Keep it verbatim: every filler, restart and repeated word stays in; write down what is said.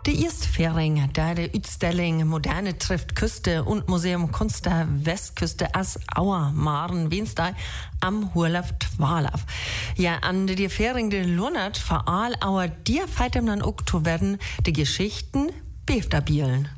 Die erste Fähring, da der Utstellung Moderne trifft Küste und Museum Kunst der Westküste as Auer Maren Wenstei am Hurlauf Twalauf. Ja, an der Fähring de Lunert vor all Auer dir feitem dann auch zu werden, die Geschichten Beftabielen.